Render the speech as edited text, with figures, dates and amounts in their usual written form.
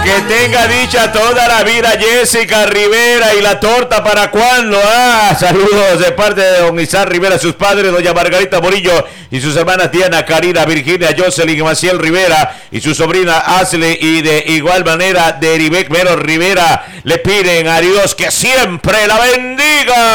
Que tenga dicha toda la vida Jessica Rivera. ¿Y la torta para cuándo? Saludos de parte de don Isaac Rivera, sus padres, doña Margarita Morillo y sus hermanas Diana, Karina, Virginia, Jocelyn y Maciel Rivera y su sobrina Ashley, y de igual manera de Eribek Mero Rivera. Le piden a Dios que siempre la bendiga.